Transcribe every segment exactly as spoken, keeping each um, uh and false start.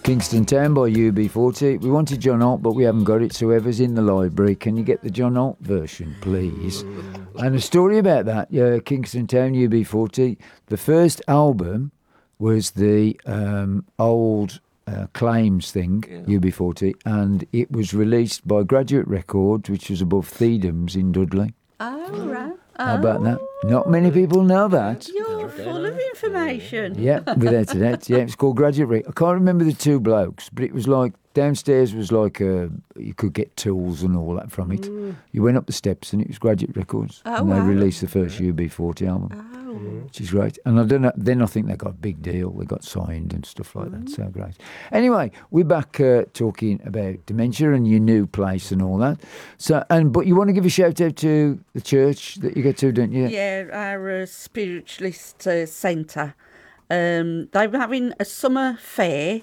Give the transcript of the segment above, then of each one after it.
Kingston Town by U B forty. We wanted John Holt, but we haven't got it. So whoever's in the library, can you get the John Holt version, please? And a story about that, yeah, Kingston Town, U B forty. The first album was the um, old uh, Claims thing, yeah. U B forty, and it was released by Graduate Records, which was above Thiedham's in Dudley. Oh, right. How about that? Not many people know that. You're full of information. Yeah, without a doubt. Yeah, it's called Graduate Records. I can't remember the two blokes, but it was like, downstairs was like a, you could get tools and all that from it. Mm. You went up the steps and it was Graduate Records. Oh, and they wow. released the first U B forty album, oh. which is great. And I don't know, then I think they got a big deal. They got signed and stuff like mm. that. So great. Anyway, we're back uh, talking about dementia and your new place and all that. So, and but you want to give a shout out to the church that you go to, don't you? Yeah, our uh, spiritualist uh, centre. Um, they were having a summer fair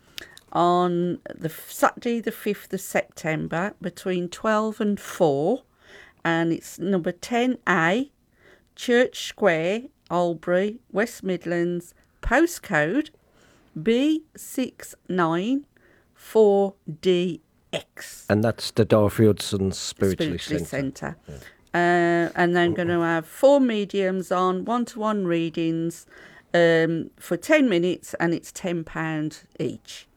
on the Saturday the fifth of September between twelve and four, and it's number ten A, Church Square, Albury, West Midlands, postcode B six nine four D X. And that's the Dorothy Hudson Spiritualist, Spiritualist Centre. Centre. Yeah. Uh, and then going to have four mediums on one-to-one readings um, for ten minutes, and it's ten pounds each.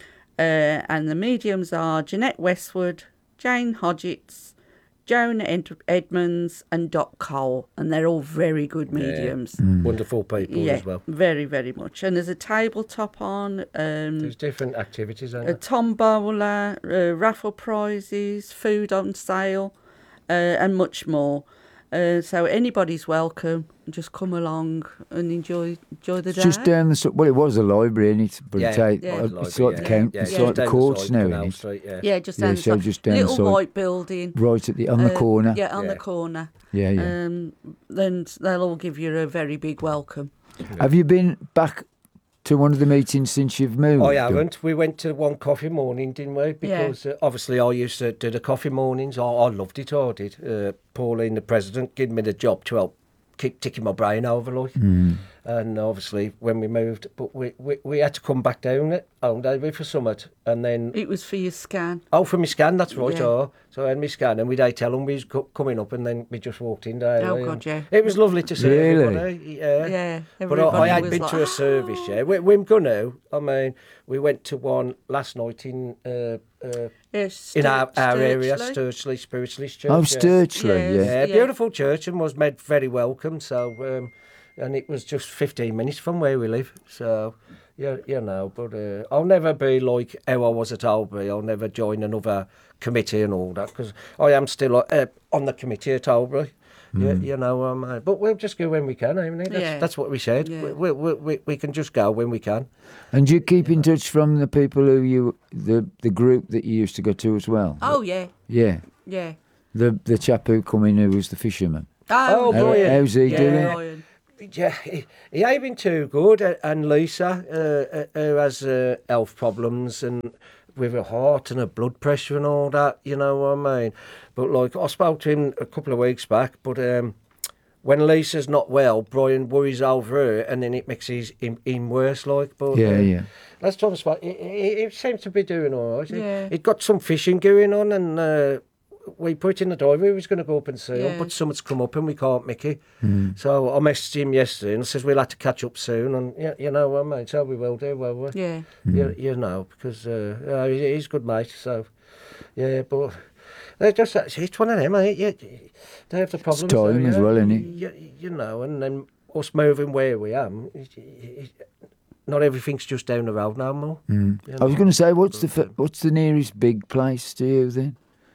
Uh, and the mediums are Jeanette Westwood, Jane Hodgetts, Joan Ed- Edmonds and Dot Cole. And they're all very good mediums. Yeah. Mm. Wonderful people yeah, as well. very, very much. And there's a tabletop on. Um, there's different activities, aren't a there? tombola, uh, raffle prizes, food on sale, uh, and much more. Uh, so anybody's welcome. Just come along and enjoy enjoy the it's day. Just down the well, it was a library, and it's but yeah, it's, a, yeah. it's like the count, yeah. it's yeah. like the courts now, Canal isn't Street, yeah. yeah, just down yeah, the so side. just down little the side, white building, right at the on the uh, corner. Yeah, on yeah. the corner. Yeah, yeah. Um, then they'll all give you a very big welcome. Have you been back to one of the meetings since you've moved? I haven't. We went to one coffee morning, didn't we? Because yeah. uh, obviously I used to do the coffee mornings. I, I loved it. I did. Uh, Pauline, the president, gave me the job to help keep ticking my brain over, like. Mm. And obviously when we moved, but we, we, we had to come back down at home, didn't we, for summit, and then it was for your scan. Oh, for my scan, that's right. Yeah. Oh, so I had my scan, and we'd tell them we was co- coming up, and then we just walked in there. Oh God, yeah. It was lovely to see really? everybody. Yeah, yeah. But I, I had was been like, to a service. Yeah, we, we're gonna. I mean, we went to one last night in. Uh, uh, yeah, Stur- in our, our area, Sturchley. Sturchley Spiritualist Church. Oh, yeah. Sturchley, Yes, yeah. Yeah, yeah. beautiful church, and was made very welcome. So, um, and it was just fifteen minutes from where we live. So, yeah, you know, but uh, I'll never be like how I was at Albury. I'll never join another committee and all that, because I am still uh, on the committee at Albury. Mm. You, you know, um, uh, but we'll just go when we can, haven't we? That's, yeah. that's what we said. Yeah. We, we, we, we can just go when we can. And you keep in touch from the people who you, the the group that you used to go to as well? Oh, yeah. Yeah. Yeah. The the chap who come in who was the fisherman. Oh, Oh, How, Brian. how's he Yeah. doing? Brian. Yeah, he, he ain't been too good. uh, And Lisa, uh, uh, who has uh, health problems and with her heart and her blood pressure and all that, you know what I mean? But like, I spoke to him a couple of weeks back, but um, when Lisa's not well, Brian worries over her, and then it makes his, him, him worse, like. But, Yeah, uh, yeah. Last time I spoke, he, he, he seems to be doing all right. Yeah. He, he'd got some fishing going on, and uh, we put in the diary, he was going to go up and see him, Yeah. but something's come up and we can't make it. Mm. So I messaged him yesterday and says we'll have to catch up soon, and you, you know what I mean, so we will do, will we? Yeah. You, you know, because uh, you know, he- he's a good mate, so yeah, but they're just, it's one of them, eh? Yeah, they have the problems. It's time though, as yeah. well, isn't it? You, you know, and then us moving where we am, it, it, it, not everything's just down the road no more. Mm. You I was know. going to say, what's the f- what's the nearest big place to you then?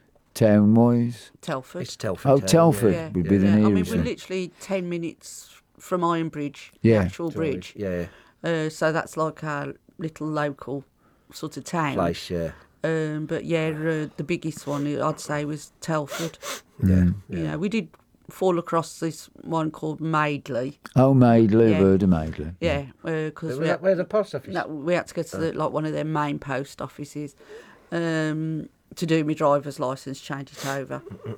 Town-wise? Telford. It's Telford. Oh, Town, Telford Yeah. would be the yeah. I mean, nearest we're one. literally ten minutes from Iron Bridge, Yeah. the actual Yeah. bridge. Yeah, Uh, so that's like our little local sort of town. place, yeah. Um, but yeah, uh, the biggest one I'd say was Telford. Yeah, Mm. yeah. You know, we did fall across this one called Maidley. Oh, Maidley, Yeah. I've heard of Maidley. Yeah, because Was we, that had- where the post office? no, we had to go to the, like one of their main post offices um, to do my driver's licence, change it over.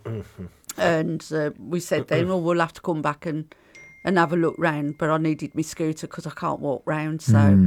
And uh, we said then, well, we'll have to come back and, and have a look round, but I needed my scooter because I can't walk round. So Mm.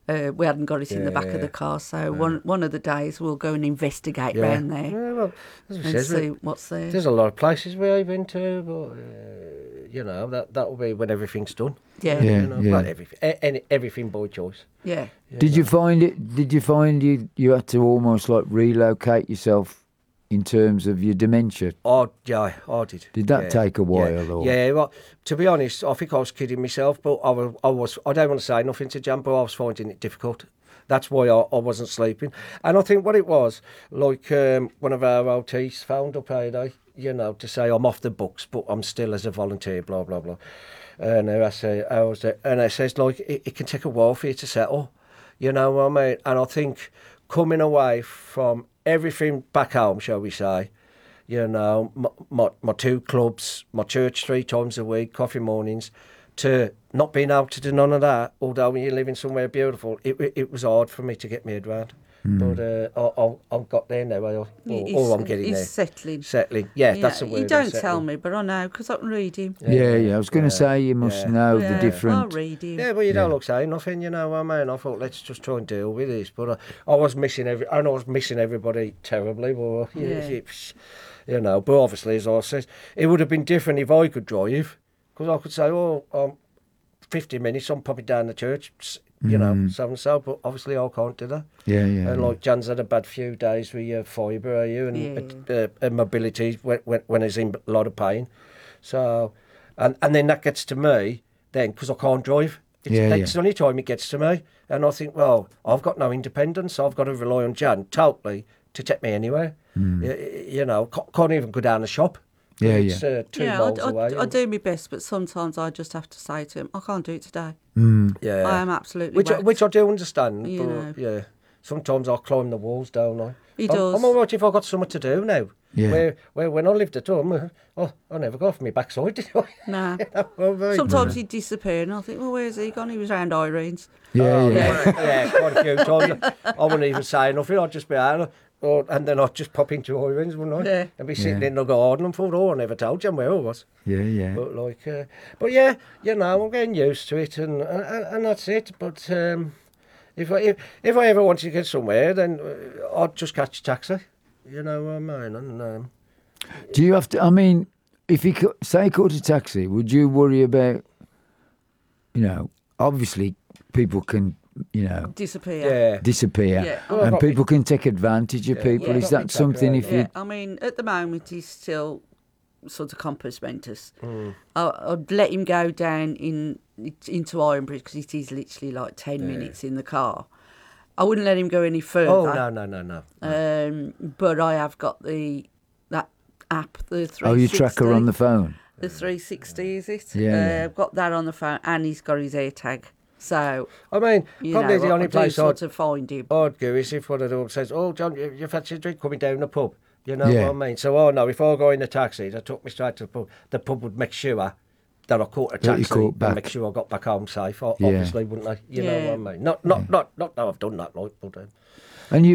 Uh, we hadn't got it in the back Yeah. of the car, so one one of the days we'll go and investigate Yeah. round there Yeah, well, as we and says, see we- what's there. there's a lot of places we've been to, but uh, you know that that will be when everything's done. Yeah. Yeah. You know, well, everything, a- any, everything by choice. Yeah. Did you find it? Did you find you you had to almost like relocate yourself in terms of your dementia? Oh, yeah, I did. Did that Yeah, take a while, Yeah, or- yeah, well, to be honest, I think I was kidding myself, but I was, I was, I don't want to say nothing to Jan, but I was finding it difficult. That's why I, I wasn't sleeping. And I think what it was, like um, one of our O Ts found up here, you know, to say I'm off the books, but I'm still as a volunteer, blah, blah, blah. And I say, I was there, and I says, like, it, it can take a while for you to settle, you know what I mean? And I think coming away from everything back home, shall we say, you know, my, my, my two clubs, my church three times a week, coffee mornings, to not being able to do none of that, although when you're living somewhere beautiful, it it, it was hard for me to get my head round. But uh, I, I, I've got there now, or, or, or I'm getting he's there. settling. Settling, yeah, You that's know, the word. You don't settling. tell me, but I know because I can read him. Yeah, yeah. I was going to yeah, say you must yeah. know Yeah, the I'll different. read him. Yeah, well, you don't Yeah. look saying nothing, you know what I mean? I thought, let's just try and deal with this. But I, I was missing every, I know I was missing everybody terribly, but, you, Yeah. it's, you know, but obviously, as I said, it would have been different if I could drive, because I could say, oh, um, fifty minutes, I'm popping down the church, s- you know, so and so, but obviously I can't do that. Yeah, yeah. And yeah. like Jan's had a bad few days with your fibre, are you? And Yeah. uh, uh, mobility when, when, when he's in a lot of pain. So, and, and then that gets to me then because I can't drive. It's, Yeah, that's yeah. the only time it gets to me. And I think, well, I've got no independence. I've got to rely on Jan totally to take me anywhere. You, you know, ca- can't even go down the shop. Hmm. Yeah, it's, yeah. Uh, two Yeah, miles I, away. I, I and- do my best, but sometimes I just have to say to him, I can't do it today. Mm. Yeah. I am absolutely Which, whacked. which I do understand, You but know. yeah, sometimes I climb the walls, don't I? He I'm, does. I'm all right if I've got something to do now. Yeah. Where, where when I lived at home, uh, oh, I never got off my backside, did I? Nah. You know what I mean? Sometimes he'd disappear and I think, well, where's he gone? He was round Irene's. Yeah, Oh, yeah. yeah, yeah, quite a few times. I wouldn't even say nothing. I'd just be out, or, and then I'd just pop into Irons, wouldn't I? Yeah. And be sitting Yeah. in the garden and thought, oh, I never told you where I was. Yeah, yeah. But like, uh, but yeah, you know, I'm getting used to it, and and, and that's it. But um, if I if, if I ever wanted to get somewhere, then uh, I'd just catch a taxi. You know what I mean? And, um, Do you have to? I mean, if you co- say caught a taxi, would you worry about? You know, obviously, people can, you know, Disappear. yeah, disappear, Yeah. Well, I've and got people can take advantage of Yeah. people. Yeah. Is I've got that my something? taco, If Yeah, you, I mean, at the moment he's still sort of compass mentis. Mm. I, I'd let him go down in into Ironbridge because it is literally like ten Yeah. minutes in the car. I wouldn't let him go any further. Oh no no no no. Um, but I have got the that app, the three sixty. oh, you track her on the phone. The three sixty, is it? Yeah, Uh, yeah. I've got that on the phone, and he's got his AirTag. So I mean, you probably know, the I only do place I'd, sort of find him. I'd go is if one of them says, "Oh, John, you, you fancy a drink coming down the pub?" You know Yeah. what I mean? So, oh no, if I go in the taxi, they took me straight to the pub. The pub would make sure that I caught a That you taxi caught and back. make sure I got back home safe. o- Yeah. Obviously, wouldn't they? You know Yeah. what I mean? Not, not, not, not that I've done that, like, but. Um, And you